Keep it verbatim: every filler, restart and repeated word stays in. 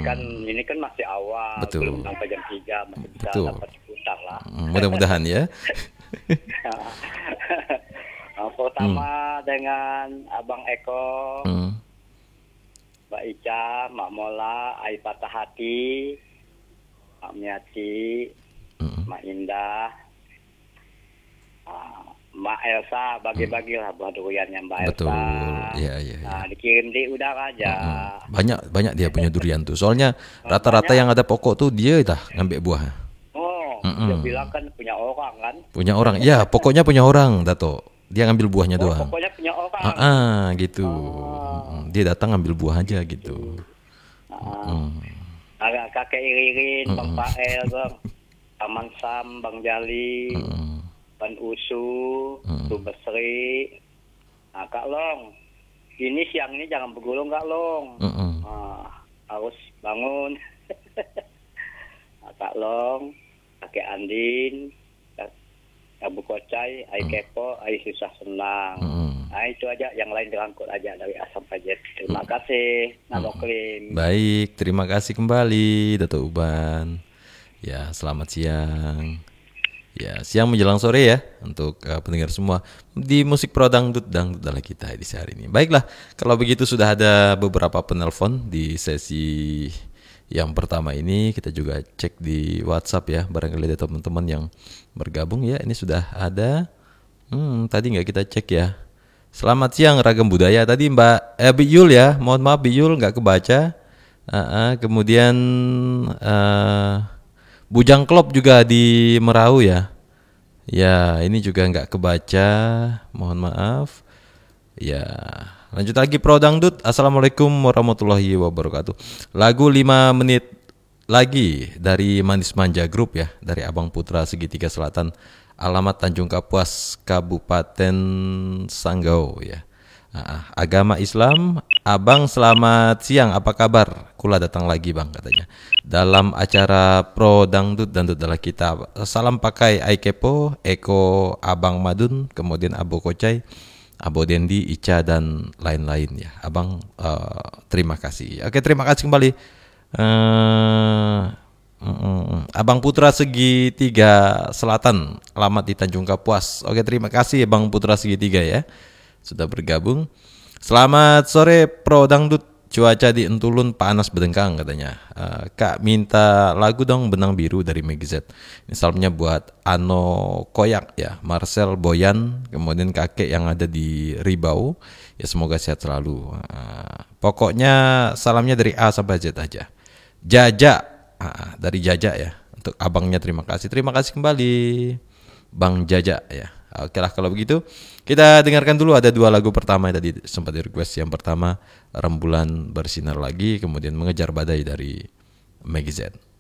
kan ini kan masih awal, Betul. belum sampai jam tiga, masih bisa Betul. dapat seputar lah. Hmm, mudah-mudahan ya. Yang pertama dengan Abang Eko, Hmm. Mbak Ica, Mbak Mola, Ai Patah Hati, Mbak Miati, Hmm. Mbak Indah, ah, Mbak Elsa, bagi-bagilah buah duriannya Mbak Betul. Elsa. Iya, iya, iya. Nah, dikirim di udara aja. Hmm. Banyak banyak dia punya durian tuh. Soalnya Oh, rata-rata banyak. yang ada pokok tuh dia dah ngambil buah. Oh, Mm-mm. dia bilang kan punya orang kan. Punya orang. Ya, pokoknya punya orang, Dato. Dia ngambil buahnya Oh, doang. pokoknya punya orang. Ah, ah, gitu. Oh. Mm, Dia datang ngambil buah aja gitu. Ah. Agak kakek Iririn, Bang Pael, Bang. Taman Sam, Bang Jali, Mm. Ban Usu, Tu Besri. Nah, Kak Long, ini siang ini jangan bergulung Kak Long. Mm-mm. Ah, harus bangun. Nah, Kak Long, kakek Andin, Kak- Abu Kocai, Ai Kepo, Ai Susah Senang. Mm. Nah, itu aja, yang lain dirangkut aja dari A sampai Z. Terima kasih, Namo Klim. Baik, terima kasih kembali Dato Uban. Ya, selamat siang. Ya, siang menjelang sore ya untuk uh, pendengar semua di musik pro dangdut dangdut adalah kita di hari ini. Baiklah, kalau begitu sudah ada beberapa penelpon di sesi yang pertama ini. Kita juga cek di WhatsApp ya, barangkali ada teman-teman yang bergabung ya. Ini sudah ada. Hmm, tadi nggak kita cek ya. Selamat siang Ragam Budaya tadi Mbak eh, Biyul ya. Mohon maaf Biyul nggak kebaca. Uh, uh, kemudian uh, Bujang Klop juga di Merau ya. Ya, ini juga nggak kebaca. Mohon maaf. Ya, lanjut lagi Pro Dangdut. Assalamualaikum warahmatullahi wabarakatuh. Lagu lima menit lagi dari Manis Manja Group ya, dari Abang Putra Segitiga Selatan. Alamat Tanjung Kapuas, Kabupaten Sanggau ya. Ah, agama Islam. Abang selamat siang, apa kabar? Kula datang lagi bang katanya. Dalam acara Pro Dangdut Dangdut adalah kita. Salam pakai Aikepo, Eko Abang Madun, kemudian Abu Kocai, Abo Dendi, Ica dan lain-lain ya. Abang uh, terima kasih. Oke, terima kasih kembali. Uh, Mm-mm. Abang Putra Segitiga Selatan, alamat di Tanjung Kapuas. Oke, terima kasih Abang Putra Segitiga ya, sudah bergabung. Selamat sore Pro Dangdut. Cuaca di Entulun panas berdengkang katanya. Uh, Kak minta lagu dong Benang Biru dari Megizet. Misalnya buat Ano Koyak ya, Marcel Boyan, kemudian kakek yang ada di Ribau. Ya semoga sehat selalu. Uh, pokoknya salamnya dari A sampai Z aja. Jaja. Ah, dari Jaja ya, untuk abangnya terima kasih. Terima kasih kembali Bang Jaja ya. Oke lah kalau begitu kita dengarkan dulu ada dua lagu pertama yang tadi sempat di request. Yang pertama Rembulan Bersinar Lagi, kemudian Mengejar Badai dari Megizet.